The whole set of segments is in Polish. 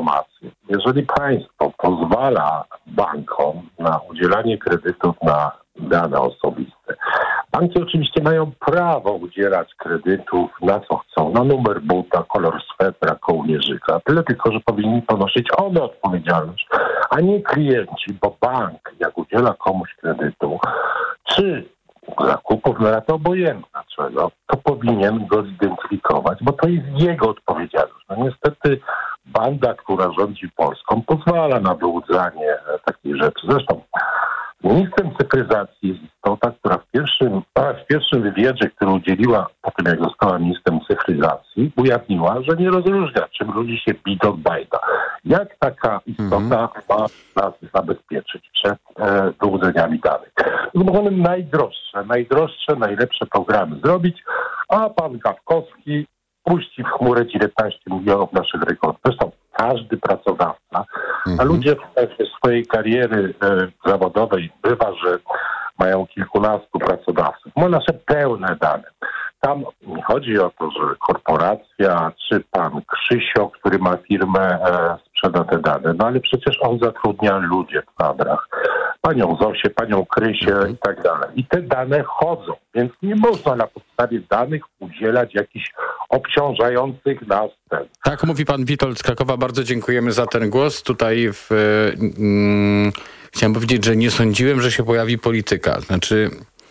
informację. Jeżeli państwo pozwala bankom na udzielanie kredytów na dane osobiste, banki oczywiście mają prawo udzielać kredytów na co chcą, na numer buta, kolor swetra, kołnierzyka. Tyle tylko, że powinni ponosić one odpowiedzialność, a nie klienci, bo bank, jak udziela komuś kredytu, czy zakupów na lata obojętne, to powinien go zidentyfikować, bo to jest jego odpowiedzialność. No niestety banda, która rządzi Polską, pozwala na wyłudzanie takich rzeczy. Zresztą ministrem cyfryzacji jest istota, która w pierwszym wywiadzie, który udzieliła po tym, jak została ministrem cyfryzacji, ujawniła, że nie rozróżnia, czym ludzi się bida od bajda. Jak taka istota ma nas zabezpieczyć przed wyłudzeniami danych? Możemy najdroższe, najlepsze programy zrobić, a pan Gawkowski puści w chmurę 19 milionów naszych rekordów. Zresztą każdy pracodawca, a ludzie w swojej kariery zawodowej bywa, że mają kilkunastu pracodawców. Ma nasze pełne dane. Tam nie chodzi o to, że korporacja czy pan Krzysio, który ma firmę, sprzeda te dane. No ale przecież on zatrudnia ludzi w kadrach. Panią Zosię, panią Krysię i tak dalej. I te dane chodzą, więc nie można na podstawie danych udzielać jakichś obciążających nas ten. Tak, mówi pan Witold z Krakowa. Bardzo dziękujemy za ten głos. Tutaj chciałem powiedzieć, że nie sądziłem, że się pojawi polityka. Znaczy...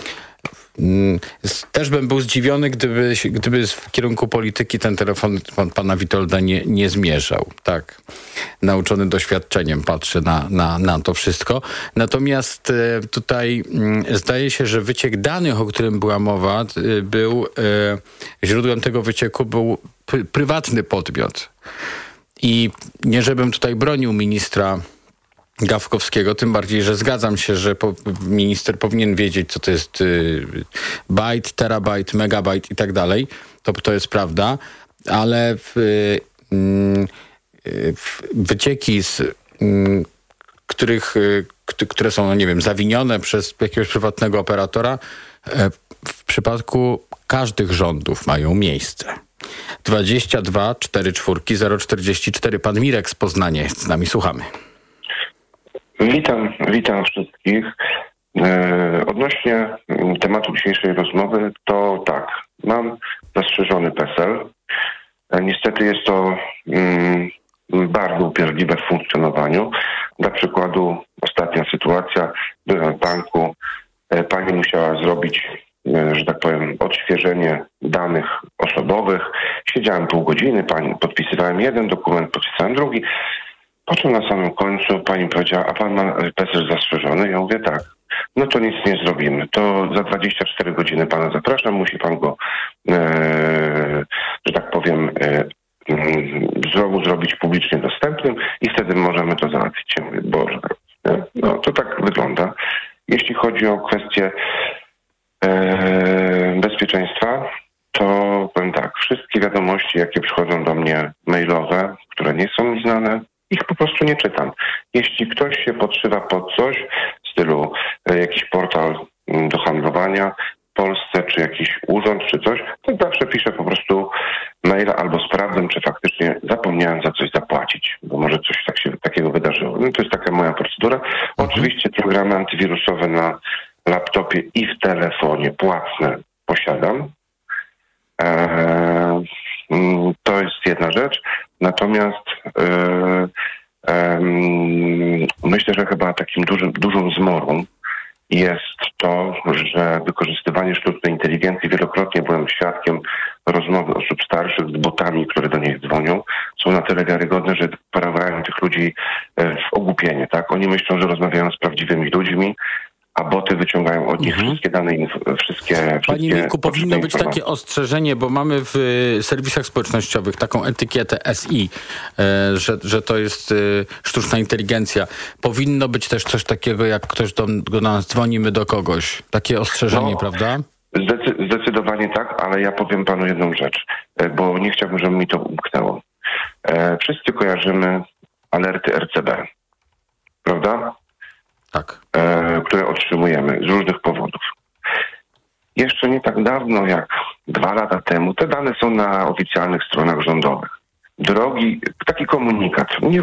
Też bym był zdziwiony, gdyby w kierunku polityki ten telefon pana Witolda nie zmierzał. Tak, nauczony doświadczeniem patrzę na to wszystko. Natomiast tutaj zdaje się, że wyciek danych, o którym była mowa, źródłem tego wycieku był prywatny podmiot. I nie żebym tutaj bronił ministra Gawkowskiego, tym bardziej, że zgadzam się, że minister powinien wiedzieć, co to jest bajt, terabajt, megabajt i tak dalej. To jest prawda, ale wycieki, które są, no nie wiem, zawinione przez jakiegoś prywatnego operatora, w przypadku każdych rządów mają miejsce. 22 44 044. Pan Mirek z Poznania jest z nami. Słuchamy. Witam wszystkich. Odnośnie tematu dzisiejszej rozmowy, to tak, mam zastrzeżony PESEL. Niestety jest to bardzo upierdliwe w funkcjonowaniu. Dla przykładu ostatnia sytuacja, byłem w banku, pani musiała zrobić, że tak powiem, odświeżenie danych osobowych. Siedziałem pół godziny, podpisywałem jeden dokument, podpisałem drugi. Po czym na samym końcu pani powiedziała, a pan ma PESEL zastrzeżony? Ja mówię tak. No to nic nie zrobimy. To za 24 godziny pana zapraszam, musi pan go, że tak powiem, zrobić publicznie dostępnym i wtedy możemy to załatwić. Ja mówię, Boże, no to tak wygląda. Jeśli chodzi o kwestię bezpieczeństwa, to powiem tak, wszystkie wiadomości, jakie przychodzą do mnie mailowe, które nie są mi znane, ich po prostu nie czytam. Jeśli ktoś się podszywa pod coś w stylu jakiś portal do handlowania w Polsce, czy jakiś urząd, czy coś, to zawsze piszę po prostu maila albo sprawdzam, czy faktycznie zapomniałem za coś zapłacić, bo może coś takiego wydarzyło. No to jest taka moja procedura. Oczywiście programy antywirusowe na laptopie i w telefonie płatne posiadam. To jest jedna rzecz. Natomiast myślę, że chyba takim dużą zmorą jest to, że wykorzystywanie sztucznej inteligencji, wielokrotnie byłem świadkiem rozmowy osób starszych z botami, które do nich dzwonią, są na tyle wiarygodne, że wprawiają tych ludzi w ogłupienie, tak? Oni myślą, że rozmawiają z prawdziwymi ludźmi, a boty wyciągają od nich wszystkie dane, wszystkie Panie Mirku, powinno być takie ostrzeżenie, bo mamy w serwisach społecznościowych taką etykietę SI, że to jest sztuczna inteligencja. Powinno być też coś takiego, jak ktoś do nas dzwonimy do kogoś. Takie ostrzeżenie, prawda? Zdecydowanie tak, ale ja powiem panu jedną rzecz, bo nie chciałbym, żeby mi to umknęło. Wszyscy kojarzymy alerty RCB, prawda? Tak. Które otrzymujemy z różnych powodów. Jeszcze nie tak dawno, jak 2 lata temu, te dane są na oficjalnych stronach rządowych. Taki komunikat. Nie